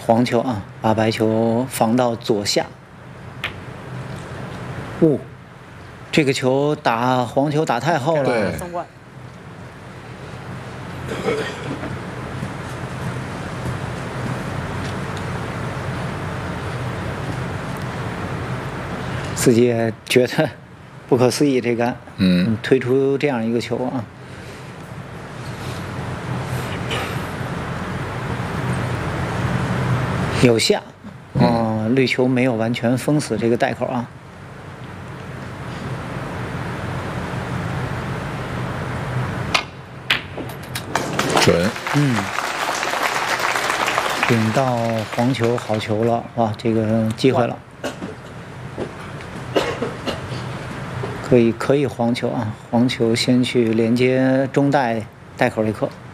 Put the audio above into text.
黄球啊，把白球防到左下。这个球打黄球打太后了。 对。 自己也觉得不可思议，这个推出这样一个球啊。有下，绿球没有完全封死这个袋口啊。 准。 顶到黄球好球了，哇，这个机会了。可以黄球啊，黄球先去连接中袋口这颗。